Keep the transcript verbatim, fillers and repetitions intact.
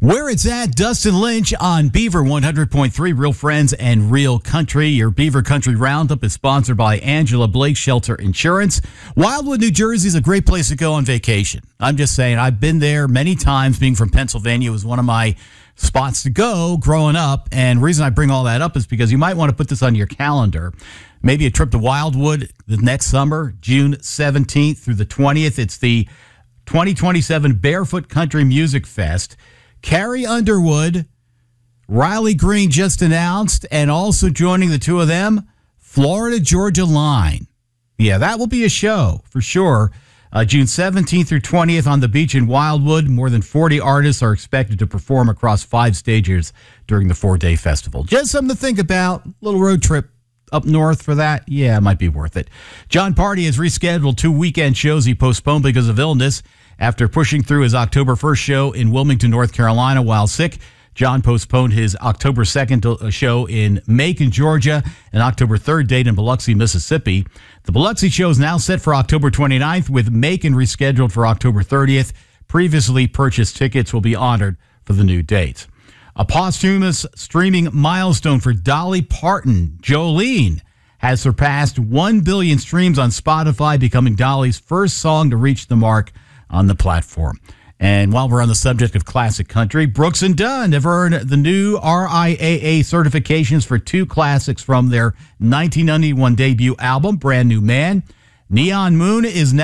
Where it's at, Dustin Lynch on Beaver one hundred point three, Real Friends and Real Country. Your Beaver Country Roundup is sponsored by Angela Blake Shelter Insurance. Wildwood, New Jersey is a great place to go on vacation. I'm just saying, I've been there many times. Being from Pennsylvania, it was one of my spots to go growing up. And the reason I bring all that up is because you might want to put this on your calendar. Maybe a trip to Wildwood the next summer, June seventeenth through the twentieth. It's the twenty twenty-seven Barefoot Country Music Fest. Carrie Underwood, Riley Green just announced, and also joining the two of them, Florida Georgia Line. Yeah, that will be a show for sure. Uh, June seventeenth through twentieth on the beach in Wildwood. More than forty artists are expected to perform across five stages during the four-day festival. Just something to think about. Little road trip up north for that. Yeah, it might be worth it. John Party has rescheduled two weekend shows he postponed because of illness. After pushing through his October first show in Wilmington, North Carolina while sick, John postponed his October second show in Macon, Georgia, and October third date in Biloxi, Mississippi. The Biloxi show is now set for October twenty-ninth, with Macon rescheduled for October thirtieth. Previously purchased tickets will be honored for the new dates. A posthumous streaming milestone for Dolly Parton, Jolene, has surpassed one billion streams on Spotify, becoming Dolly's first song to reach the mark on the platform. And while we're on the subject of classic country, Brooks and Dunn have earned the new R I A A certifications for two classics from their nineteen ninety-one debut album, Brand New Man. Neon Moon is now